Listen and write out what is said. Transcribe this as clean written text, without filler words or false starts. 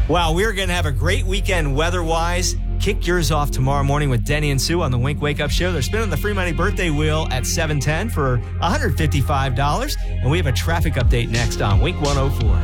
Wow, we're going to have a great weekend weather-wise. Kick yours off tomorrow morning with Denny and Sue on the Wink Wake Up Show. They're spinning the free money birthday wheel at 7:10 for $155. And we have a traffic update next on Wink 104.